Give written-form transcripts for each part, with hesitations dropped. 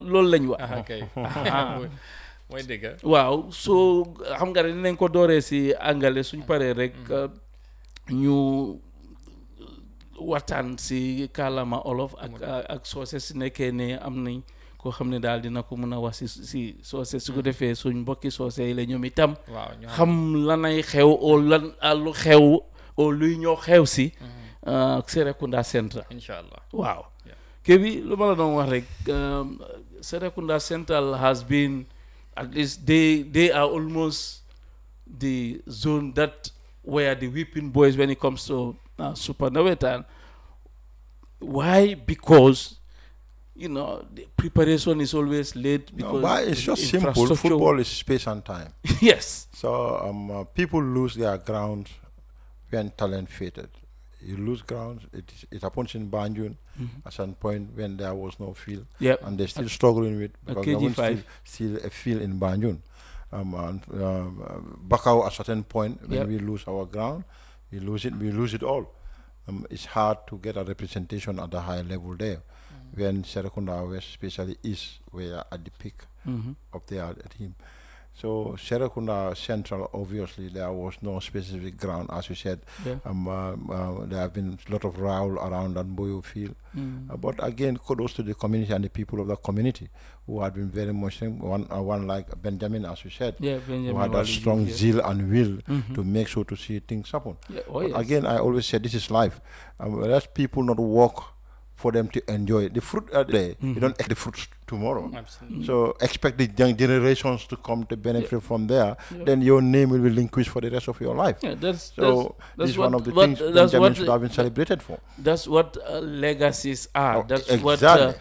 loolu lañ wax. kay mooy dëgg. waaw so xam nga dinañ ko dooree si angale suñ paree rek ñu waxtaan si kàllaama olof ak soose si nekkee ne am nañ koo xam ne daal dina ko mën a wax si soose su ko defee suñ mbokki soose yi la ñoom itam xam lanay xew o lan lu xew o luy ñoo xew si Serekunda Central. incha allah waaw kii bi lu ma la doon wax rek Serekunda Central has been at least they are almost the zone that where the whipping boys when it comes to Super Nawetan. Why? Because the preparation is always late. Because but it's just simple. Football is space and time. Yes. So people lose their grounds when talent faded. You lose grounds. It happens in Banjul at some point when there was no field. Yep. And they're still struggling with because there was still a field in Banjul. Bakau at a certain point when we lose our ground, we lose it all. It's hard to get a representation at the high level there. When Serekunda West especially is where at the peak of their team. So Serekunda Central, obviously there was no specific ground, as you said. There have been a lot of row around Mboyo field. But again, kudos to the community and the people of the community who had been very much, one like Benjamin, as you said, who had a strong zeal and will to make sure to see things happen. Again, I always say this is life. Let people not work for them to enjoy the fruit there. You don't expect the fruits tomorrow. Absolutely. So expect the young generations to come to benefit from there. Then your name will be linked for the rest of your life. That's this is one of the things Benjamin should have been celebrated for. That's what legacies are. That's exactly.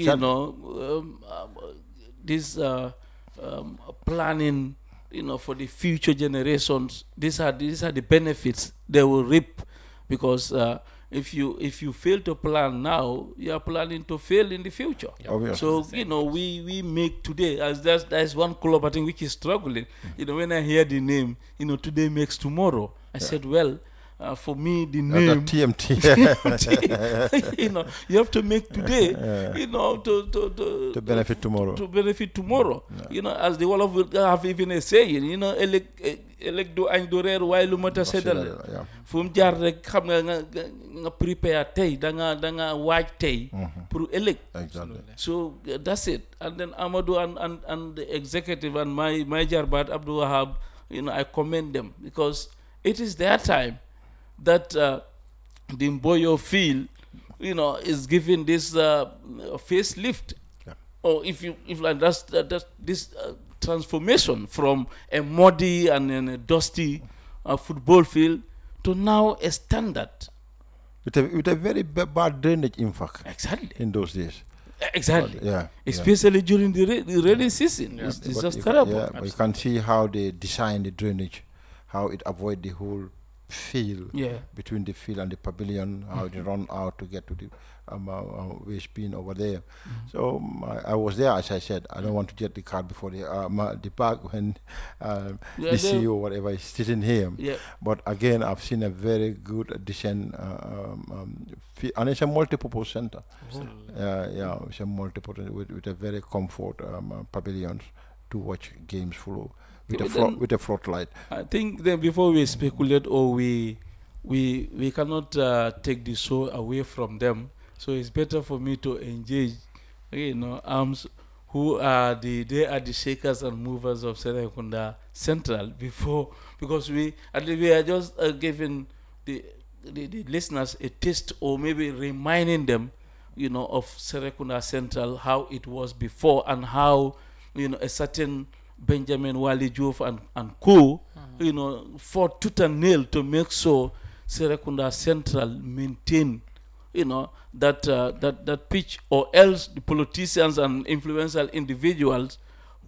This planning, for the future generations. These are the benefits they will reap, because if you fail to plan now, you are planning to fail in the future. So we make today, as there's one club I think which is struggling. When I hear the name, today makes tomorrow. I said, well, for me the name TMT. You have to make today, to benefit tomorrow. To benefit tomorrow. As the Wolof will have even a saying, elek do añ do reer waaye lu mat a seddal fu mu jaar rek xam nga prepare tey da nga waaj tey pour ëllëg. So that's it. And then Amadou and the executive and my jarbaat Abdou Wahab, I commend them, because it is their time that the Mboyo field is given this facelift. Or if like that's this transformation from a muddy and a dusty football field to now a standard. With a very bad drainage, in fact. Exactly. In those days. Exactly. Especially during the rainy season. It's just terrible. But you can see how they design the drainage, how it avoid the whole field between the field and the pavilion, how they run out to get to the waste bin over there. So I was there, as I said. I don't want to get the card before the park when the CEO or whatever is sitting here. But again, I've seen a very good, decent, and it's a multi-purpose center. It's a multi-purpose with a very comfort pavilions to watch games follow. With a floodlight. I think that before we speculate or we cannot take the show away from them. So it's better for me to engage, arms who are they are the shakers and movers of Serekunda Central because we are just giving the listeners a taste, or maybe reminding them, of Serekunda Central, how it was before, and how a certain Benjamin Wali Diouf and co, fought tooth and nail to make sure Serekunda Central maintain, that pitch, or else the politicians and influential individuals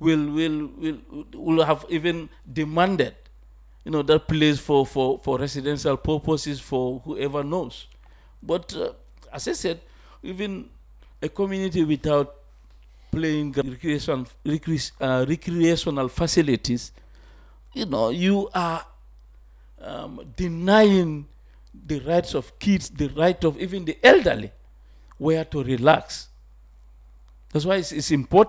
will have even demanded, that place for residential purposes for whoever knows. But as I said, even a community without playing recreational facilities, you are denying the rights of kids, the right of even the elderly, where to relax. That's why it's important.